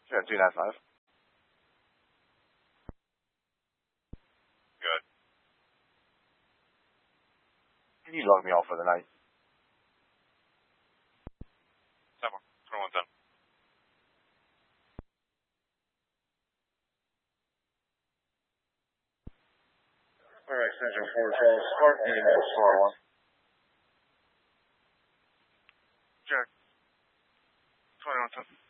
Yeah, 295. Good. Can you log me off for the night? 2110. Alright, extension 412, start meeting at floor 1. Jack. 2110.